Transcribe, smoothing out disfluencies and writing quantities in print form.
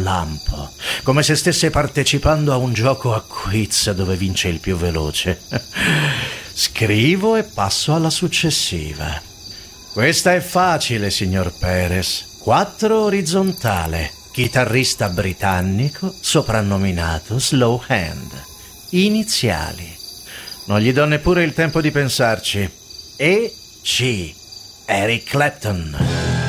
lampo, come se stesse partecipando a un gioco a quiz dove vince il più veloce. Scrivo e passo alla successiva. Questa è facile, signor Perez. 4 orizzontale. Chitarrista britannico, soprannominato Slow Hand. Iniziali. Non gli do neppure il tempo di pensarci. E C. Eric Clapton.